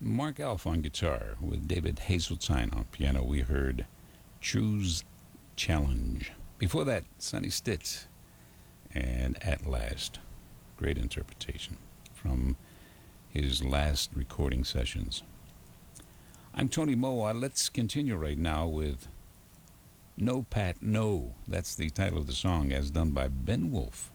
Mark Alf on guitar with David Hazeltine on piano. We heard Choose Challenge. Before that, Sonny Stitt and At Last. Great interpretation from his last recording sessions. I'm Tony Moa. Let's continue right now with No Pat No. That's the title of the song, as done by Ben Wolf.